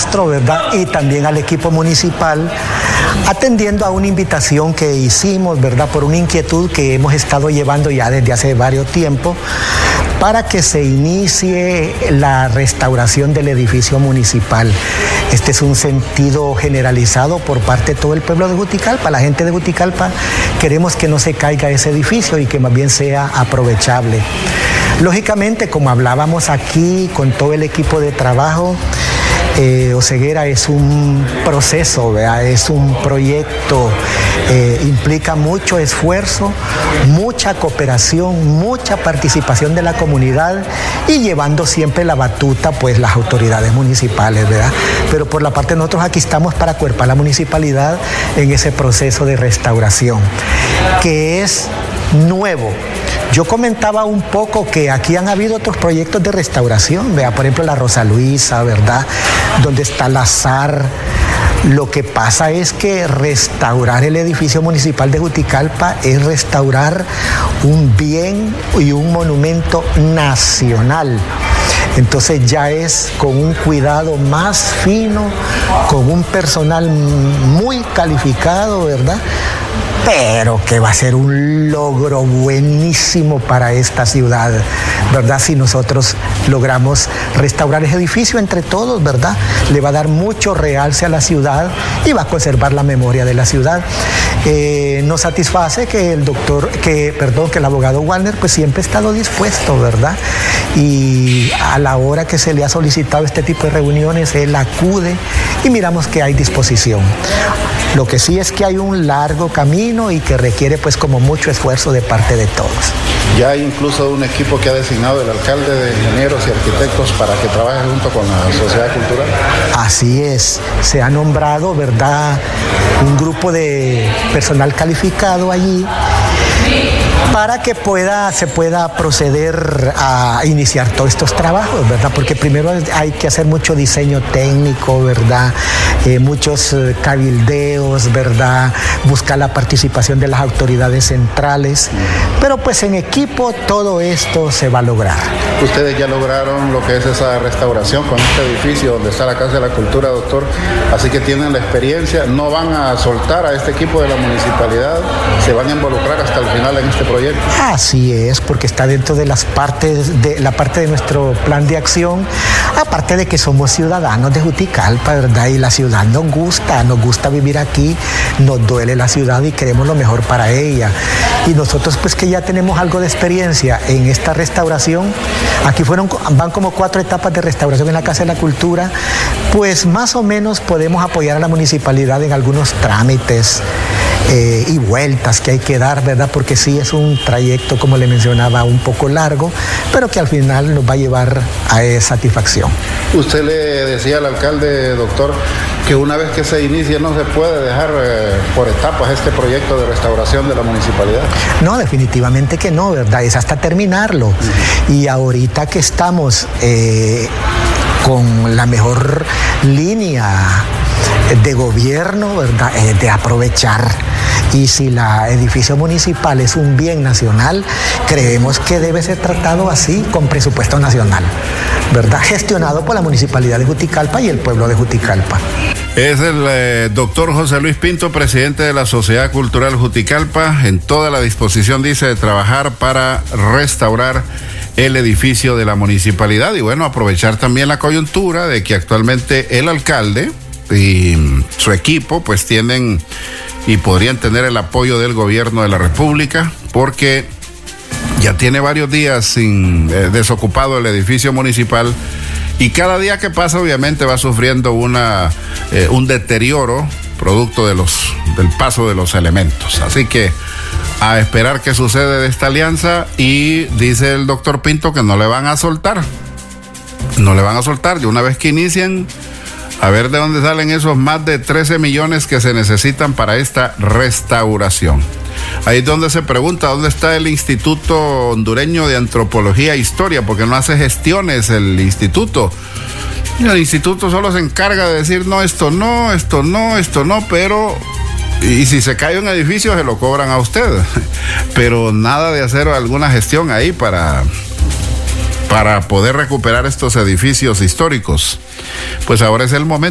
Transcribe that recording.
Castro, ¿verdad? Y también al equipo municipal, atendiendo a una invitación que hicimos, ¿verdad? Por una inquietud que hemos estado llevando ya desde hace varios tiempos, para que se inicie la restauración del edificio municipal. Este es un sentido generalizado por parte de todo el pueblo de Juticalpa. La gente de Juticalpa queremos que no se caiga ese edificio y que más bien sea aprovechable. Lógicamente, como hablábamos aquí con todo el equipo de trabajo, Oceguera es un proceso, ¿verdad? Es un proyecto, implica mucho esfuerzo, mucha cooperación, mucha participación de la comunidad y llevando siempre la batuta, pues, las autoridades municipales, ¿verdad? Pero por la parte de nosotros aquí estamos para acuerpar la municipalidad en ese proceso de restauración, que es nuevo. Yo comentaba un poco que aquí han habido otros proyectos de restauración, ¿verdad? Por ejemplo, la Rosa Luisa, ¿verdad? Donde está la SAR. Lo que pasa es que restaurar el edificio municipal de Juticalpa es restaurar un bien y un monumento nacional. Entonces ya es con un cuidado más fino, con un personal muy calificado, ¿verdad? Pero que va a ser un logro buenísimo para esta ciudad, ¿verdad? Si nosotros logramos restaurar ese edificio entre todos, ¿verdad? Le va a dar mucho realce a la ciudad y va a conservar la memoria de la ciudad. Nos satisface que el abogado Warner pues siempre ha estado dispuesto, ¿verdad? Y a la hora que se le ha solicitado este tipo de reuniones, él acude y miramos que hay disposición. Lo que sí es que hay un largo camino y que requiere pues como mucho esfuerzo de parte de todos. Ya hay incluso un equipo que ha designado el alcalde de ingenieros y arquitectos para que trabaje junto con la sociedad cultural. Así es, se ha nombrado, ¿verdad?, un grupo de personal calificado allí para que se pueda proceder a iniciar todos estos trabajos, ¿verdad? Porque primero hay que hacer mucho diseño técnico, ¿verdad? Muchos cabildeos, ¿verdad? Buscar la participación de las autoridades centrales, pero pues en equipo todo esto se va a lograr. Ustedes ya lograron lo que es esa restauración con este edificio donde está la Casa de la Cultura, doctor, así que tienen la experiencia, no van a soltar a este equipo de la municipalidad, se van a involucrar hasta el final en este proyecto. Así es, porque está dentro de la parte de nuestro plan de acción, aparte de que somos ciudadanos de Juticalpa, ¿verdad? Y la ciudad nos gusta vivir aquí, nos duele la ciudad y queremos lo mejor para ella. Y nosotros pues que ya tenemos algo de experiencia en esta restauración, aquí van como 4 etapas de restauración en la Casa de la Cultura, pues más o menos podemos apoyar a la municipalidad en algunos trámites y vueltas que hay que dar, ¿verdad? Porque sí es un trayecto, como le mencionaba, un poco largo, pero que al final nos va a llevar a satisfacción. Usted le decía al alcalde, doctor, que una vez que se inicie no se puede dejar por etapas este proyecto de restauración de la municipalidad. No, definitivamente que no, ¿verdad? Es hasta terminarlo. Y ahorita que estamos con la mejor línea de gobierno, ¿verdad?, de aprovechar. Y si el edificio municipal es un bien nacional, creemos que debe ser tratado así, con presupuesto nacional, ¿verdad?, gestionado por la Municipalidad de Juticalpa y el pueblo de Juticalpa. Es el doctor José Luis Pinto, presidente de la Sociedad Cultural Juticalpa, en toda la disposición, dice, de trabajar para restaurar el edificio de la municipalidad y bueno, aprovechar también la coyuntura de que actualmente el alcalde y su equipo pues tienen y podrían tener el apoyo del gobierno de la República, porque ya tiene varios días sin desocupado el edificio municipal y cada día que pasa obviamente va sufriendo un deterioro producto del paso de los elementos. Así que a esperar qué sucede de esta alianza, y dice el doctor Pinto que no le van a soltar. No le van a soltar, y una vez que inicien, a ver de dónde salen esos más de 13 millones que se necesitan para esta restauración. Ahí es donde se pregunta dónde está el Instituto Hondureño de Antropología e Historia, porque no hace gestiones el instituto. El instituto solo se encarga de decir no, esto no, esto no, esto no, pero... Y si se cae un edificio se lo cobran a usted, pero nada de hacer alguna gestión ahí para poder recuperar estos edificios históricos. Pues ahora es el momento.